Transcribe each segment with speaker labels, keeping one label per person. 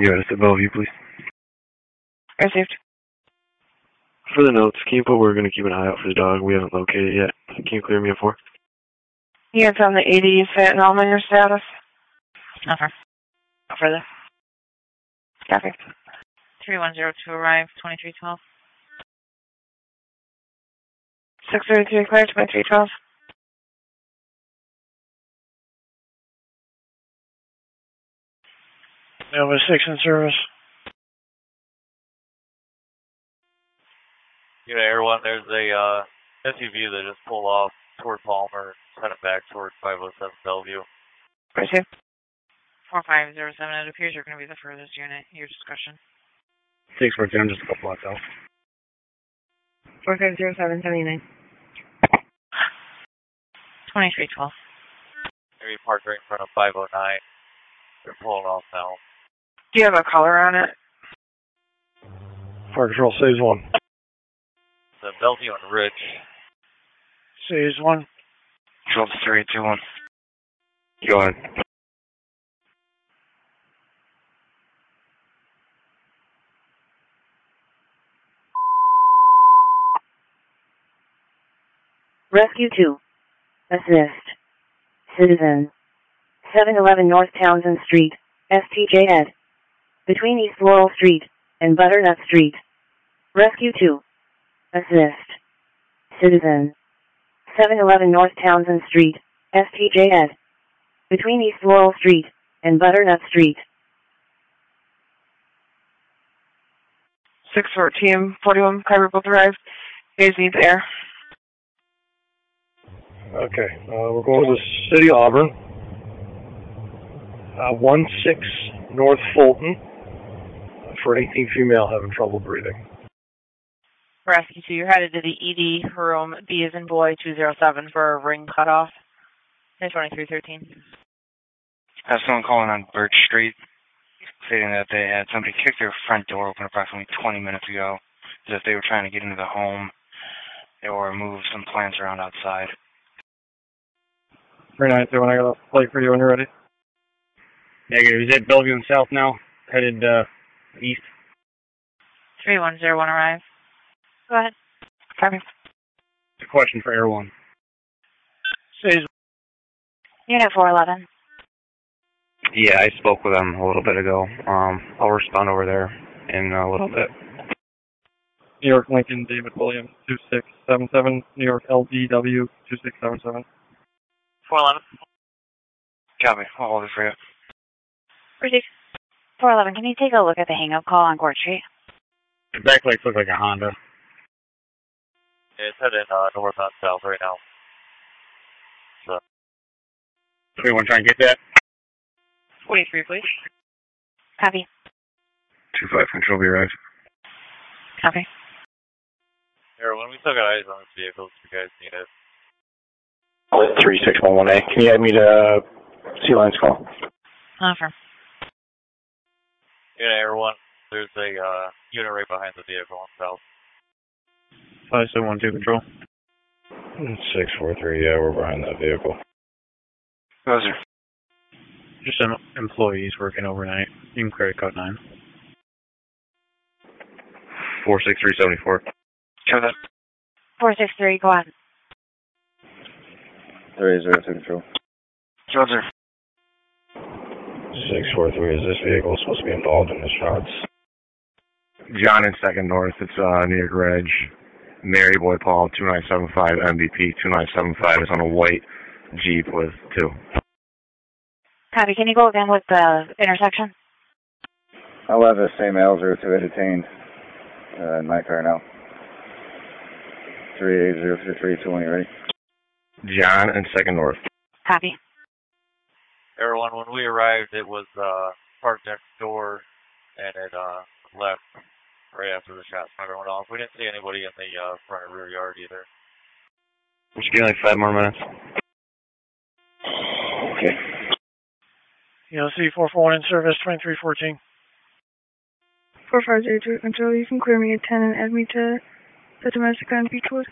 Speaker 1: Units at Bellevue, please.
Speaker 2: Received.
Speaker 1: For the notes, can you put we're going to keep an eye out for the dog? We haven't located it yet. Can you clear me a 4?
Speaker 2: Units on the 80 fentanyl in your status?
Speaker 3: Over.
Speaker 2: No further. Copy.
Speaker 3: 3102 arrive, 2312.
Speaker 2: 633 clear, 2312.
Speaker 4: Nova 6 in service.
Speaker 5: Unit Air 1, there's a SUV that just pulled off toward Palmer, heading back towards 507 Bellevue.
Speaker 2: Received.
Speaker 3: 4507, it appears you're going to be the furthest unit. Your discretion.
Speaker 6: 642, I'm just a couple blocks out.
Speaker 2: 4507, 79.
Speaker 3: 2312.
Speaker 5: Maybe parked right in front of 509. They're pulling off now.
Speaker 2: Do you have a color on it?
Speaker 4: Fire Control saves 1.
Speaker 5: The Bellevue and Ridge.
Speaker 4: Saves 1.
Speaker 1: Control 321. Go ahead.
Speaker 7: Rescue 2. Assist. Citizen. 711 North Townsend Street, STJ Ed. Between East Laurel Street and Butternut Street. Rescue 2. Assist. Citizen. 711 North Townsend Street, STJ Ed. Between East Laurel Street and Butternut Street.
Speaker 2: 614, 41, Kyber both arrived. Gaze needs air.
Speaker 4: Okay, we're going to the City of Auburn. 16 North Fulton. For an 18 female having trouble breathing.
Speaker 3: Rescue 2, you're headed to the ED room, B as in boy, 207 for a ring cutoff. 2313.
Speaker 8: I have someone calling on Birch Street, stating that they had somebody kick their front door open approximately 20 minutes ago, as if they were trying to get into the home or move some plants around outside.
Speaker 6: 392, when I got a flight for you when you're ready. Negative. Is it Bellevue and South now? Headed east.
Speaker 3: 3101 arrive. Go ahead.
Speaker 2: Copy.
Speaker 6: It's a question for Air 1.
Speaker 4: Saves.
Speaker 3: Unit 411.
Speaker 1: Yeah, I spoke with them a little bit ago. I'll respond over there in a little bit.
Speaker 6: New York Lincoln, David Williams, 2677. New York LDW, 2677.
Speaker 3: 411.
Speaker 8: Copy. I'll hold it for you.
Speaker 3: Proceed. 411, can you take a look at the hang-up call on Court Street?
Speaker 6: The back lights look like a Honda.
Speaker 5: It's heading north on south right now. So.
Speaker 6: Anyone try and get that?
Speaker 3: 43, please. Copy.
Speaker 1: 25 Control, be arrived.
Speaker 3: Copy.
Speaker 5: Everyone, we still got eyes on this vehicle if you guys need it.
Speaker 6: 3611A. Can you add me to Sea Lions call?
Speaker 3: Offer.
Speaker 5: Unit Air 1, there's a unit right behind the vehicle on south.
Speaker 6: 5712 Control.
Speaker 1: 643, yeah, we're behind that vehicle.
Speaker 8: Those are
Speaker 6: Just some employees working overnight. You can credit code 9.
Speaker 1: 46374.
Speaker 8: cover that.
Speaker 3: 463, go on.
Speaker 6: 302 Control.
Speaker 8: Roger.
Speaker 1: 643, is this vehicle supposed to be involved in the shots? John in 2nd North, it's New York Reg. Mary Boy Paul, 2975 MVP, 2975 is on a white Jeep with 2.
Speaker 3: Copy, can you go again with the intersection?
Speaker 9: I'll have the same L02 detained in my car now. 38033, when you're ready.
Speaker 1: John in 2nd North.
Speaker 3: Copy.
Speaker 5: Everyone, when we arrived, it was parked next door, and it left right after the shots went off. We didn't see anybody in the front or rear yard either.
Speaker 1: Just give me like 5 more minutes.
Speaker 9: Okay.
Speaker 4: ELC 441 in service, 2314.
Speaker 2: 4502 Control, you can clear me at 10 and add me to the domestic on Beechwood.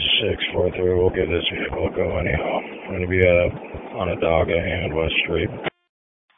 Speaker 1: 643, we'll give this vehicle a go anyhow. I'm going to be on a dog at Hammond West Street.